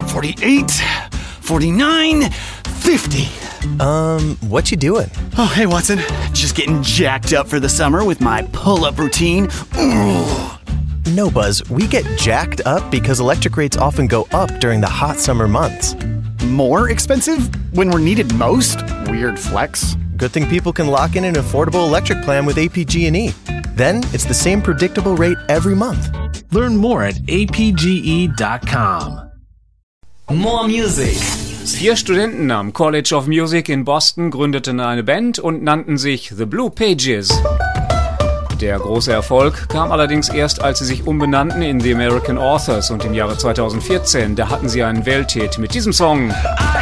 48, 49, 50. What you doing? Oh, hey, Watson. Just getting jacked up for the summer with my pull-up routine. Ooh. No, Buzz, we get jacked up because electric rates often go up during the hot summer months. More expensive when we're needed most? Weird flex. Good thing people can lock in an affordable electric plan with APG&E. Then it's the same predictable rate every month. Learn more at apge.com. More Music. 4 Studenten am College of Music in Boston gründeten eine Band und nannten sich The Blue Pages. Der große Erfolg kam allerdings erst, als sie sich umbenannten in The American Authors und im Jahre 2014, da hatten sie einen Welthit mit diesem Song. I